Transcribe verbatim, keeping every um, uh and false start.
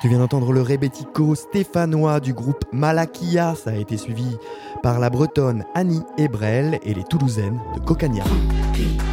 Tu viens d'entendre le rébético stéphanois du groupe Malakia. Ça a été suivi par la bretonne Annie Ebrel et les toulousaines de Cocagnard.